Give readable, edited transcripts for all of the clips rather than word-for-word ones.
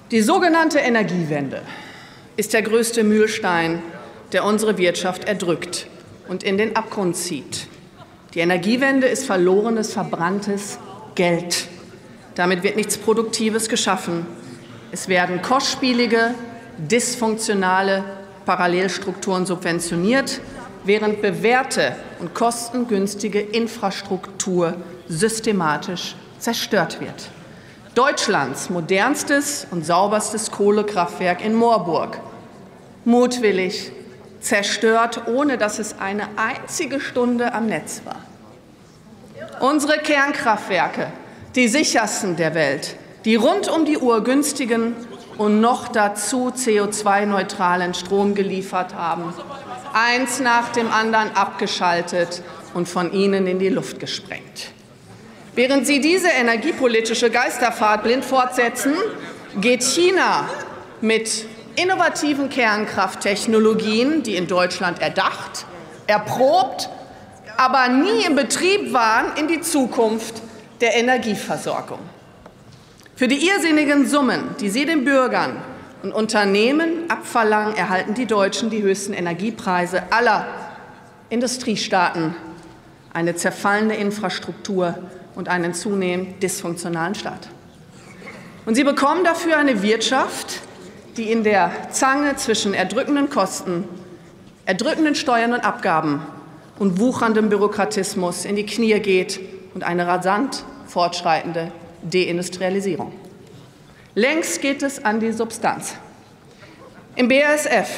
Die sogenannte Energiewende ist der größte Mühlstein, der unsere Wirtschaft erdrückt und in den Abgrund zieht. Die Energiewende ist verlorenes, verbranntes Geld. Damit wird nichts Produktives geschaffen. Es werden kostspielige, dysfunktionale Parallelstrukturen subventioniert, während bewährte und kostengünstige Infrastruktur systematisch zerstört wird. Deutschlands modernstes und sauberstes Kohlekraftwerk in Moorburg, mutwillig zerstört, ohne dass es eine einzige Stunde am Netz war. Unsere Kernkraftwerke, die sichersten der Welt, die rund um die Uhr günstigen und noch dazu CO2-neutralen Strom geliefert haben, eins nach dem anderen abgeschaltet und von Ihnen in die Luft gesprengt. Während Sie diese energiepolitische Geisterfahrt blind fortsetzen, geht China mit innovativen Kernkrafttechnologien, die in Deutschland erdacht, erprobt, aber nie im Betrieb waren, in die Zukunft der Energieversorgung. Für die irrsinnigen Summen, die Sie den Bürgern und Unternehmen abverlangen, erhalten die Deutschen die höchsten Energiepreise aller Industriestaaten, eine zerfallene Infrastruktur und einen zunehmend dysfunktionalen Staat. Und Sie bekommen dafür eine Wirtschaft, die in der Zange zwischen erdrückenden Kosten, erdrückenden Steuern und Abgaben und wucherndem Bürokratismus in die Knie geht und eine rasant fortschreitende Deindustrialisierung. Längst geht es an die Substanz. Im BASF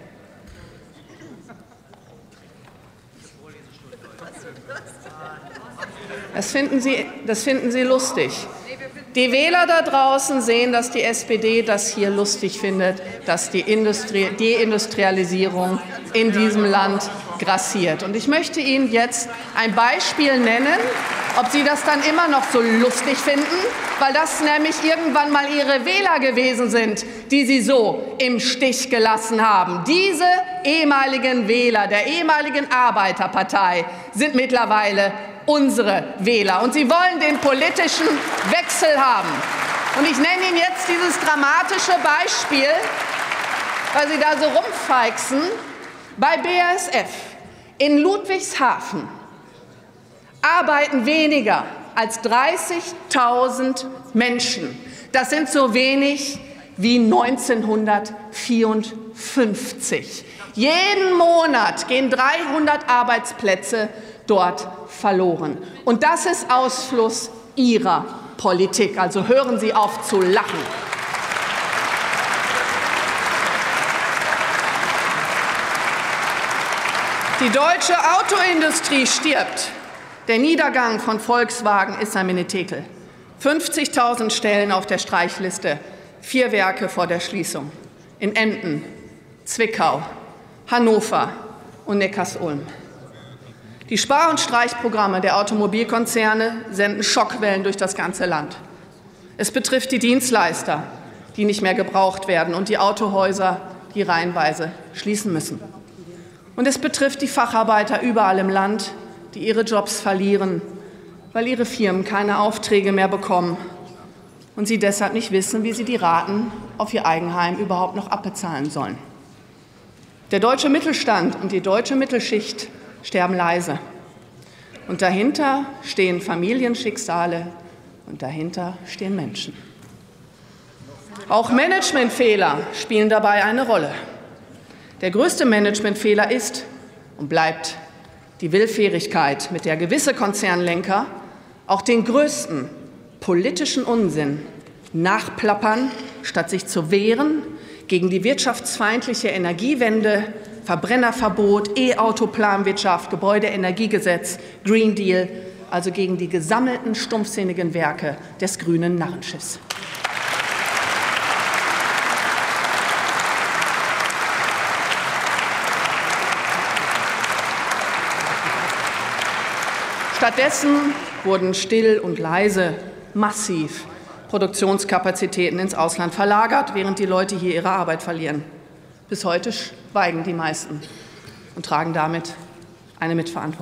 das finden Sie lustig. Die Wähler da draußen sehen, dass die SPD das hier lustig findet, dass die Deindustrialisierung in diesem Land grassiert. Und ich möchte Ihnen jetzt ein Beispiel nennen, ob Sie das dann immer noch so lustig finden, weil das nämlich irgendwann mal Ihre Wähler gewesen sind, die Sie so im Stich gelassen haben. Diese ehemaligen Wähler der ehemaligen Arbeiterpartei sind mittlerweile unsere Wähler. Und sie wollen den politischen Wechsel haben. Und ich nenne Ihnen jetzt dieses dramatische Beispiel, weil Sie da so rumfeixen, bei BASF in Ludwigshafen arbeiten weniger als 30.000 Menschen. Das sind so wenig wie 1954. Jeden Monat gehen 300 Arbeitsplätze dort verloren. Und das ist Ausfluss Ihrer Politik. Also hören Sie auf zu lachen. Die deutsche Autoindustrie stirbt. Der Niedergang von Volkswagen ist ein Menetekel. 50.000 Stellen auf der Streichliste, 4 Werke vor der Schließung. In Emden, Zwickau, Hannover und Neckarsulm. Die Spar- und Streichprogramme der Automobilkonzerne senden Schockwellen durch das ganze Land. Es betrifft die Dienstleister, die nicht mehr gebraucht werden, und die Autohäuser, die reihenweise schließen müssen. Und es betrifft die Facharbeiter überall im Land, die ihre Jobs verlieren, weil ihre Firmen keine Aufträge mehr bekommen und sie deshalb nicht wissen, wie sie die Raten auf ihr Eigenheim überhaupt noch abbezahlen sollen. Der deutsche Mittelstand und die deutsche Mittelschicht sterben leise. Und dahinter stehen Familienschicksale und dahinter stehen Menschen. Auch Managementfehler spielen dabei eine Rolle. Der größte Managementfehler ist und bleibt die Willfährigkeit, mit der gewisse Konzernlenker auch den größten politischen Unsinn nachplappern, statt sich zu wehren gegen die wirtschaftsfeindliche Energiewende, Verbrennerverbot, E-Auto-Planwirtschaft, Gebäudeenergiegesetz, Green Deal, also gegen die gesammelten stumpfsinnigen Werke des grünen Narrenschiffs. Stattdessen wurden still und leise massiv Produktionskapazitäten ins Ausland verlagert, während die Leute hier ihre Arbeit verlieren. Bis heute schweigen die meisten und tragen damit eine Mitverantwortung.